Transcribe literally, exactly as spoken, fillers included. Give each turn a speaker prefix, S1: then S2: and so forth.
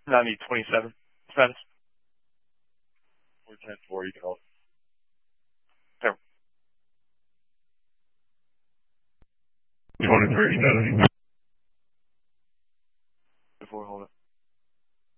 S1: ninety twenty-seven. Travis.
S2: four ten four, you can hold.
S1: There.
S3: twenty-three,